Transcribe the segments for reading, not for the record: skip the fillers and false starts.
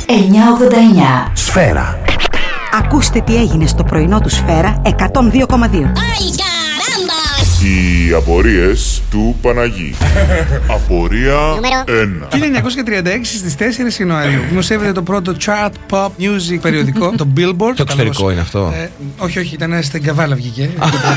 989. Σφαίρα. Ακούστε τι έγινε στο πρωινό του Σφαίρα 102,2. Οι απορίες του Παναγί. Απορία 1. 1936 στις 4 Ιανουαρίου δημοσιεύεται το πρώτο chart pop music περιοδικό, το Billboard. Το εξωτερικό είναι αυτό? Όχι, ήταν στην Καβάλα βγήκε.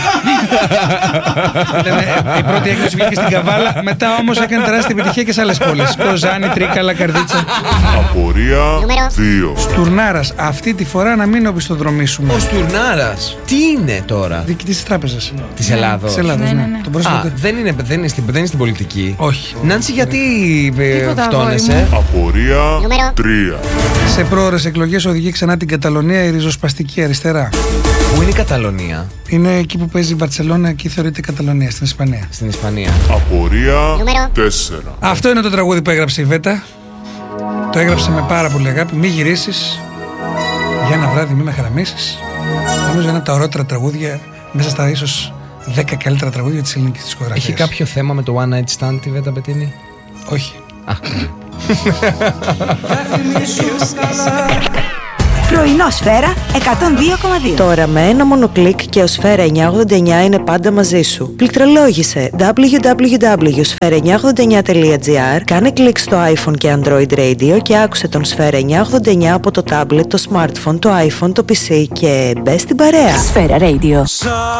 Η πρώτη έκδοση βγήκε στην Καβάλα, μετά όμως έκανε τεράστια επιτυχία και σε άλλες πόλεις. Κοζάνη, Τρίκαλα, Καρδίτσα. Απορία 2. Στουρνάρας, αυτή τη φορά να μην οπισθοδρομήσουμε. Ο Στουρνάρας, τι είναι τώρα? Διοικητής της τράπεζας. Της Ελλάδος. Ναι. Δεν είναι στην πολιτική. Όχι. Νάνση, γιατί φτώνεσαι? Απορία 3. Σε πρόωρες εκλογές οδηγεί ξανά την Καταλωνία η ριζοσπαστική αριστερά. Πού είναι η Καταλωνία? Είναι εκεί που παίζει η Μπαρτσελόνα, εκεί θεωρείται Καταλωνία, στην Ισπανία. Στην Ισπανία. Απορία 4. Αυτό είναι το τραγούδι που έγραψε η Βέτα. Το έγραψε με πάρα πολύ αγάπη. Μη γυρίσεις, για ένα βράδυ μη με χαραμίσεις. Νομίζω ένα από τα ωραίτερα τραγούδια μέσα στα ίσως 10 καλύτερα τραγούδια της ελληνικής δισκογραφίας. Έχει κάποιο θέμα με το One Night Stand τη Βέτα Πετίνη? Όχι. Πρωινό Σφαίρα 102,2. Τώρα με ένα μόνο κλικ και ο Σφαίρα 989 είναι πάντα μαζί σου. Πληκτρολόγησε www.sfera989.gr, κάνε κλικ στο iPhone και Android Radio και άκουσε τον Σφαίρα 989 από το tablet, το smartphone, το iPhone, το PC και μπες στην παρέα. Σφαίρα Radio.